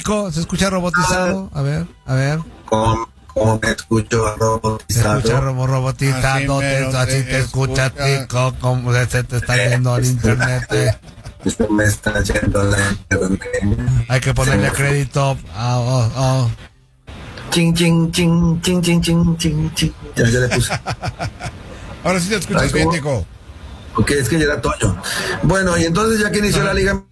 ¿Se escucha robotizado? A ver. ¿Cómo me escucho robotizado? Se escucha robotizado, así te escucha, Tico, como se te está yendo al internet. Esto me está yendo la internet. Hay que ponerle crédito. Ching, ching, ching, ching, ching, ching, ching, ching. Ya le puse. Ahora sí te escuchas bien, Tico. Ok, es que ya era Toño. Bueno, y entonces ya que inició la liga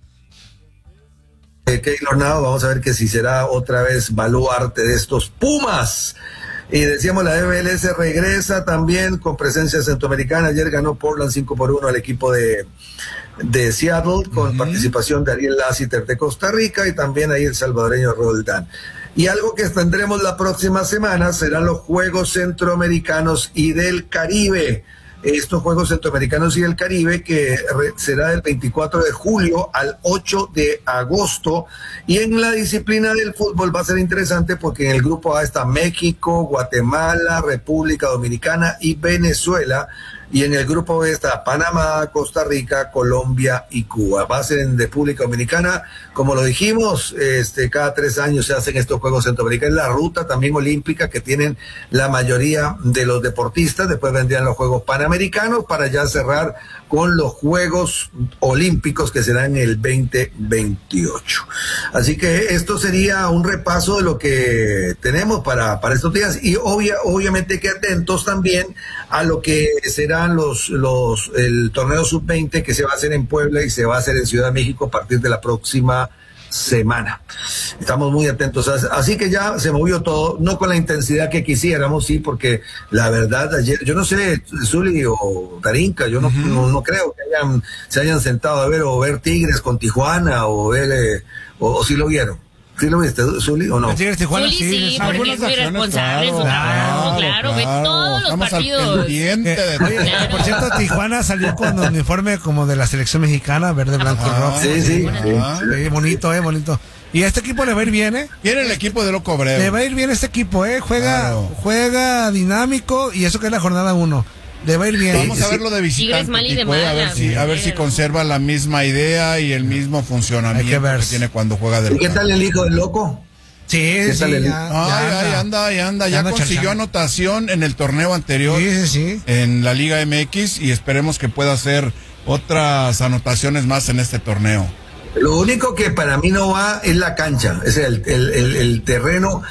Keylor Navas, vamos a ver que si será otra vez baluarte de estos Pumas. Y decíamos, la MLS regresa también con presencia centroamericana. Ayer ganó Portland 5-1 al equipo de Seattle, con participación de Ariel Lassiter de Costa Rica y también ahí el salvadoreño Roldán. Y algo que tendremos la próxima semana serán los Juegos Centroamericanos y del Caribe. Estos Juegos Centroamericanos y del Caribe que será del 24 de julio al 8 de agosto. Y en la disciplina del fútbol va a ser interesante porque en el grupo A está México, Guatemala, República Dominicana y Venezuela. Y en el grupo B está Panamá, Costa Rica, Colombia y Cuba. Va a ser en República Dominicana, como lo dijimos, cada 3 años se hacen estos Juegos Centroamericanos. La ruta también olímpica que tienen la mayoría de los deportistas. Después vendrían los Juegos Panamericanos para ya cerrar con los Juegos Olímpicos que serán en el 2028. Así que esto sería un repaso de lo que tenemos para estos días y obviamente que atentos también a lo que serán el torneo sub-20 que se va a hacer en Puebla y se va a hacer en Ciudad de México a partir de la próxima semana. Estamos muy atentos, así que ya se movió todo, no con la intensidad que quisiéramos, sí, porque la verdad ayer, yo no sé, Zuli o Darinka, yo no creo que se hayan sentado a ver Tigres con Tijuana o ver, o si lo vieron. ¿Sí lo viste, Zuli, o no? Tigres Tijuana, sí, porque es muy responsable. Claro, ve todos los partidos. Oye, por cierto, Tijuana salió con un uniforme como de la selección mexicana, verde, blanco y rojo. Sí, bonito. Y a este equipo le va a ir bien, Viene el equipo de Loco Breve. Le va a ir bien este equipo, Juega dinámico y eso que es la jornada 1. Le va a ir bien. Vamos a ver lo de visitante. A ver si conserva la misma idea y el mismo funcionamiento que tiene cuando juega de local. ¿Y qué tal el hijo del Loco? Sí, ya anda. Ya consiguió anotación en el torneo anterior. Sí. En la Liga MX y esperemos que pueda hacer otras anotaciones más en este torneo. Lo único que para mí no va es la cancha, es el terreno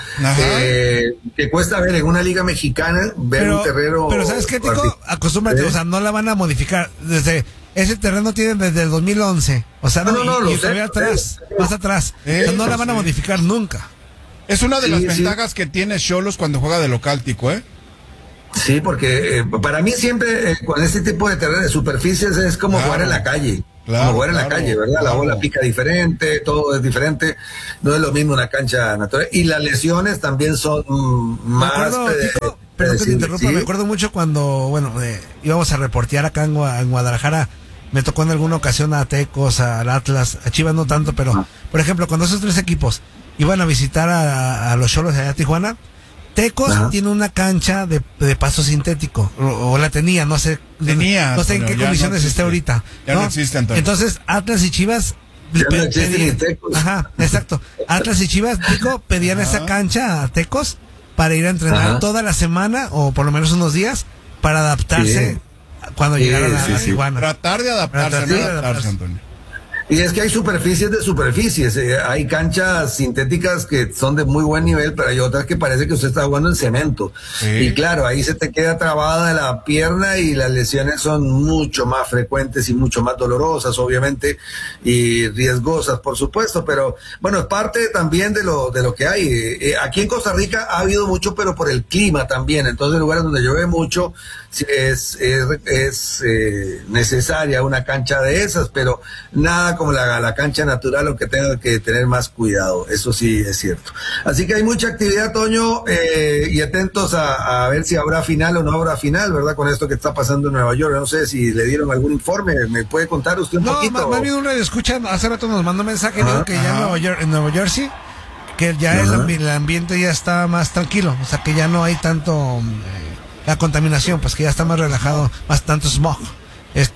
que cuesta ver en una liga mexicana, ver un terreno. Pero ¿sabes qué, Tico? Acostúmbrate, o sea, no la van a modificar. Ese terreno tiene desde el 2011, o sea, y todavía atrás, más atrás. No la van a modificar nunca. Es una de las ventajas que tiene Xolos cuando juega de local, Tico, Sí, porque para mí siempre con este tipo de terreno de superficies es como jugar en la calle. Como jugar en la calle, ¿verdad? La bola pica diferente, todo es diferente, no es lo mismo una cancha natural. Y las lesiones también son más... Perdón que te interrumpa, me acuerdo mucho cuando, íbamos a reportear acá en Guadalajara, me tocó en alguna ocasión a Tecos, al Atlas, a Chivas no tanto, pero, por ejemplo, cuando esos 3 equipos iban a visitar a los Xolos allá a Tijuana, Tecos tiene una cancha de paso sintético, o la tenía, no sé en qué condiciones esté ahorita. Ya no existe, Antonio. Entonces, Atlas y Chivas... exacto. Atlas y Chivas, Tico, pedían esa cancha a Tecos para ir a entrenar toda la semana, o por lo menos unos días, para adaptarse cuando llegaran a Tijuana. Tratar de adaptarse, Antonio. Y es que hay superficies de superficies, hay canchas sintéticas que son de muy buen nivel, pero hay otras que parece que usted está jugando en cemento. Y claro, ahí se te queda trabada la pierna y las lesiones son mucho más frecuentes y mucho más dolorosas, obviamente, y riesgosas, por supuesto, pero bueno, es parte también de lo que hay. Aquí en Costa Rica ha habido mucho, pero por el clima también, entonces en lugares donde llueve mucho, es necesaria una cancha de esas, pero nada como la cancha natural, o que tenga que tener más cuidado, eso sí es cierto. Así que hay mucha actividad, Toño, y atentos a ver si habrá final o no habrá final, ¿verdad? Con esto que está pasando en Nueva York, no sé si le dieron algún informe, ¿me puede contar usted un poquito? No, más bien un radio escucha, hace rato nos mandó un mensaje, dijo que ya en Nueva Jersey, que ya el ambiente ya está más tranquilo, o sea que ya no hay tanto la contaminación, pues que ya está más relajado, más tanto smog.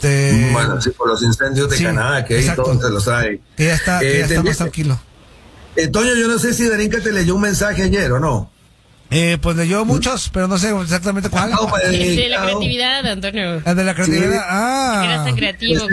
Bueno, sí, por los incendios de Canadá, que ahí todo se los hay. Que ya está más tranquilo. Toño, yo no sé si Darinka te leyó un mensaje ayer o no. Pues leyó muchos, pero no sé exactamente cuál. De la creatividad, Antonio. De la creatividad, sí. Eras tan creativo.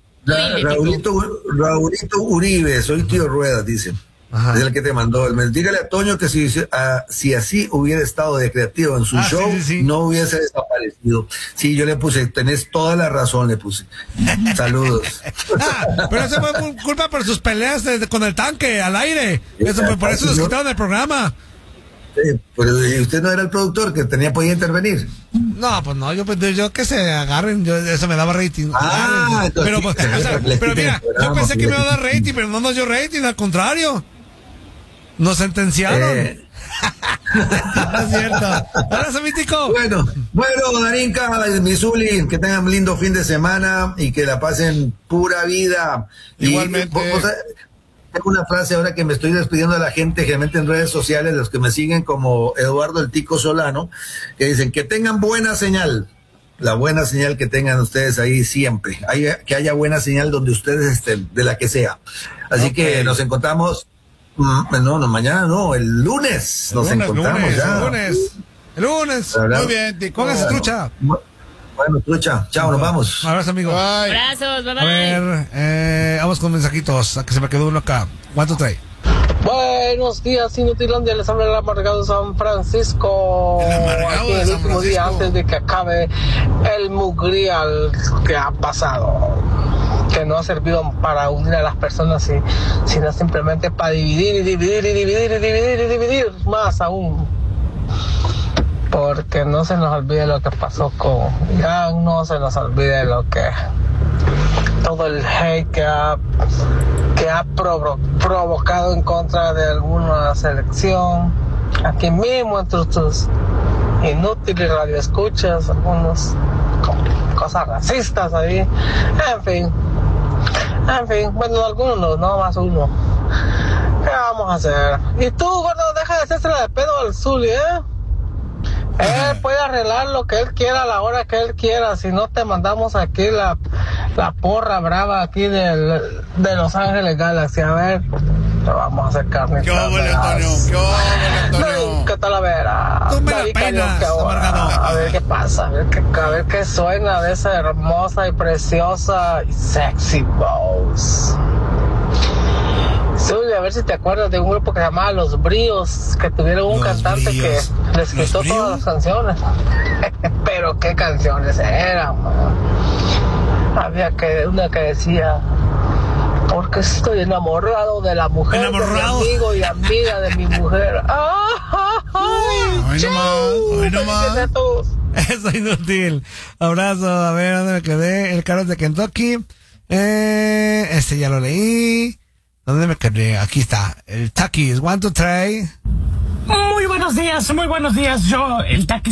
Raulito Uribe, soy tío Ruedas, dice. Ajá. Es el que te mandó el mail. Dígale a Toño que si así hubiera estado de creativo en su show, sí. No hubiese desaparecido. Sí, yo le puse, tenés toda la razón, le puse. Saludos. Pero eso fue culpa por sus peleas con el tanque al aire. Eso fue, por eso nos quitaron del programa. Sí, pero usted no era el productor que podía intervenir. No, pues no, yo que se agarren, eso me daba rating. Pero, pues, pero mira, yo pensé que me iba a dar rating, pero no nos dio rating, al contrario. Nos sentenciaron. No es cierto. Abrazo, mítico. Bueno, Darinka, Misuli, que tengan un lindo fin de semana y que la pasen pura vida. Igualmente. Tengo una frase ahora que me estoy despidiendo de la gente, generalmente en redes sociales, los que me siguen como Eduardo el Tico Solano, que dicen que tengan buena señal. La buena señal que tengan ustedes ahí siempre. Que haya buena señal donde ustedes estén, de la que sea. Así que nos encontramos. Mañana no, el lunes nos encontramos ya. El lunes. Muy bien, Tico. Póngase trucha. Bueno, trucha. Chao, nos vamos. Un abrazo, amigo. Bye. Abrazos, bye. A ver, vamos con mensajitos. A que se me quedó uno acá. ¿Cuánto trae? Buenos días, Inutilandia, les habla el amargado San Francisco. Aquí el último día antes de que acabe el mugrial que ha pasado, que no ha servido para unir a las personas, sino simplemente para dividir más aún. Porque no se nos olvide lo que pasó con Irán, no se nos olvide todo el hate que ha provocado en contra de alguna selección, aquí mismo entre tus inútiles radioescuchas, algunos cosas racistas ahí, en fin, bueno, algunos, no más uno. ¿Qué vamos a hacer? Y tú, bueno, deja de hacerse de pedo al Zuli, Él puede arreglar lo que él quiera a la hora que él quiera. Si no, te mandamos aquí la porra brava aquí de Los Ángeles Galaxy. A ver, te vamos a hacer carne. ¿Qué óvole, Antonio? ¿Qué tal la vera? Tú me la penas, amargado. A ver qué pasa, a ver qué suena de esa hermosa y preciosa y sexy voz. Sí, a ver si te acuerdas de un grupo que se llamaba Los Bríos, que tuvieron un cantante que les quitó todas las canciones. Pero qué canciones eran, man. Había una que decía: porque estoy enamorado de la mujer de mi amigo y amiga de mi mujer. Hoy nomás. Eso es inútil. Abrazo, a ver dónde me quedé. El Carlos de Kentucky. Este ya lo leí. ¿Dónde me quedé? Aquí está. El Takis, 1, 2, 3. Muy buenos días. Yo, el Takis.